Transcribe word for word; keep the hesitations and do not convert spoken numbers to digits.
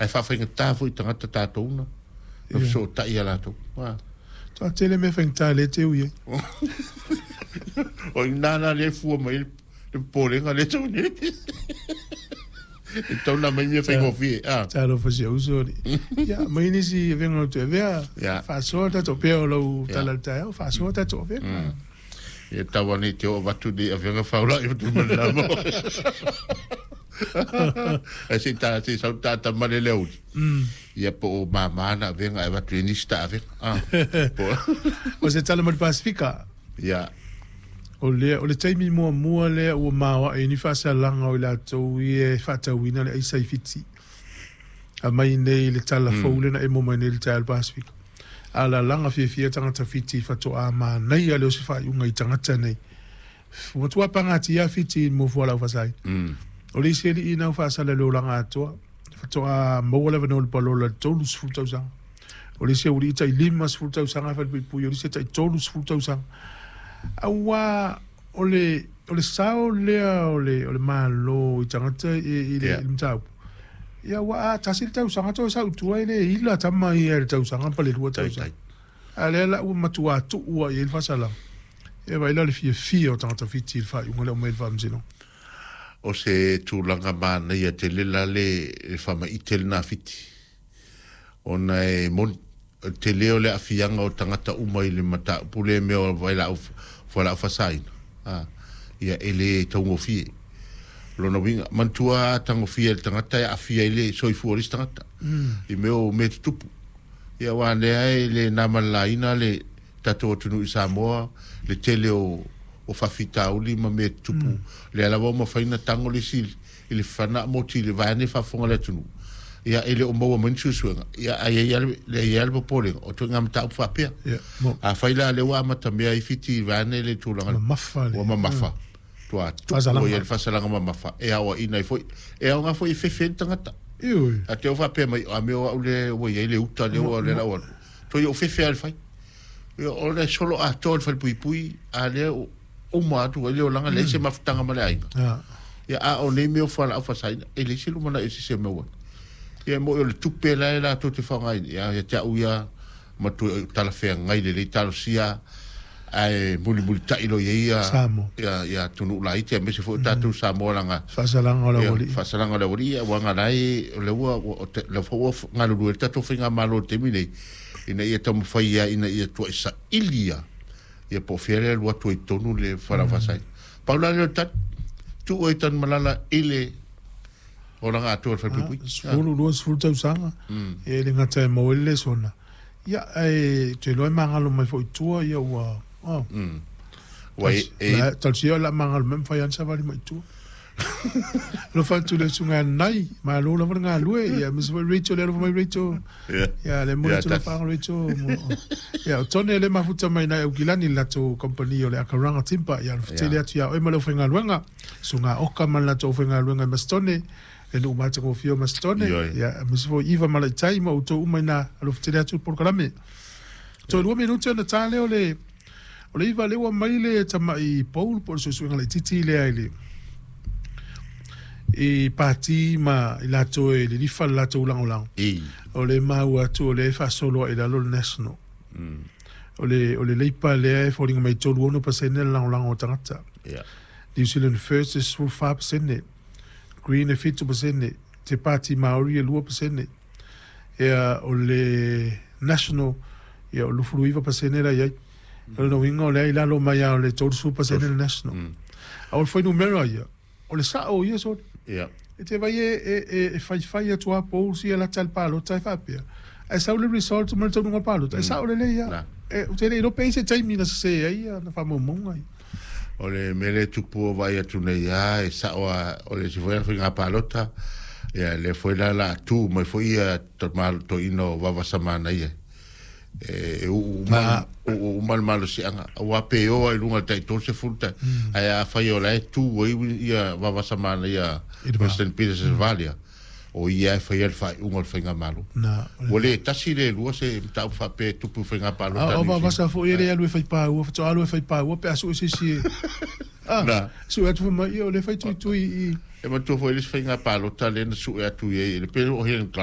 ai fa fa ngata fu tangata tatou na no so ta ia la to wa to tele me fa ngata le te uye o nana le fu mai le pole nga le to ni então na minha foi ouvir ah tá lo fazia uso ya mai ni si vengo te vea fa sorta to peo lo talata fa sorta to vea e tava ni te o vatu di venga fa la eu tu me la mo assim tá assim só tá tá maleleu e po mama na venga e vatu ni sta venga ah você tá no Pacifica ya o le o le taimi mo mo le o mawa e ni fa sa langa o la to e fa ta wina le isa fiti a mai nei le tala fole na e mo mai le tala Pacific ala langa fi fi tanga ta fiti fa to a ma nei ale o se fa unga i tanga tane mo tua pangati ya fiti mo fo la fa sai o le se li ina fa sa le lo langa to fa to a mo le no le palo la to lu sfuta usang o le se o li tai lima sfuta usang fa pu yo le se tai to lu sfuta usang awa ole ole sao lea ole ole malo i tangata i le mtau ya wa tasil tau sanga to sa utua ile ila tama i e tau sanga pale lua tau sanga ale la u matua tu u i fa sala e vai la le fie fie o tangata fiti fa u ngole o mai fa mzino o se tu langa mana ia te le la le fa ma itel na fiti ona e mon te leo le afianga o tangata umai le mata pule me o vai la fora fa sai ah ia ele tongo fi lo no vinga mantua tango fi el tangata a fi ele soi fuori tangata i meu me tupu ia wa le ai le namalaina le tato tunu Samoa le tele o o fa fita o li ma me tupu le ala mo faina tango le sil ile fana moti le vane fa fonga le tunu ia ele o mo mo susuanga ia ai ia le ia le popole o tu ngam ta fa pe a faila le wa mata me ai fiti vane le tu langa mafa o ma mafa tu a tu o ia fa sala ngam mafa e a o ina foi e a nga foi fe fe tangata iu a te o fa pe mai a me o le o ia le uta le o le la o to o fe fe al fai o le solo a to fa pui pui a le o ma tu le o langa le se maftanga male ai ia a o ne me o fa la fa sai e le silu mana e se me o ia mo le tupe la la to te fanga ia ia ta uia ma tu tala fe ngai le talo sia ai muli muli ta ilo ia ia ia tunu la ite me se fo ta tu samo langa fasalanga la wori fasalanga la wori wa nga dai le wa le fo nga lu ta to finga malo te mine ina ia tam fa ia ina ia tu sa ilia ia po fere lu tu tonu le fara fasai paula le ta tu o tan malala ile ora nga tu fa pipi sulu lu sulu tau sanga e le ngata mo le sona ya e te lo mangalo mai foi tu ia wa oh wai e tal si la mangalo mem fa yan sa vali mai tu lo fa tu le sunga nai ma lo la nga lu ia mis foi richo le mai richo ya le mo tu fa richo ya tone le mafuta mai na ukilani la to company le akaranga timpa ya fitele atu ya e ma lo fa nga luenga sunga oka man la to fa nga luenga mastone e no mata ko fio mastone ya mis foi iva mala tai ma to umana lo fitele atu programe to lo minuto na tale ole ole iva le wa mai le tama i paul por so so ngale titi le ai e parti ma il a to e li fa la to lang lang e o le ma wa to le fa solo e la lo national o le o le le pa le fo ling mai to lo no pasene lang lang o tangata yeah New Zealand first is for five percent green e fifty percent te parti maori e two percent e o le national e o lu fluiva pasene la ia o no wingo le la lo mai o le to super pasene national o foi numero ia o le sa o ia so yeah e te vai e e fai fai a tua polsi e la tal palo tai fa pia e sa o le result mo to no palo e sa o le ia e o te le no pese tai mina se ai na fa mo mo ai o le mele tupu vai atu nei a e sa o o le se foi a palota e le foi la la tu mo foi a to mal to ino vava samana ia e o mal o mal malo se anga o ape o ai lunga tai to se fulta ai a fai o lai tu o ia vava samana ia Western Peters Valia o ia fai el fai un ol fenga malo na o le tasi le lua se tau fa pe tu pu fenga palo ta o va sa fo ele alu fai pa o fa alu fai pa o pe aso se si ah su atu ma io le fai tu tu i e ma tu fo ele fenga palo ta le su atu e le pe o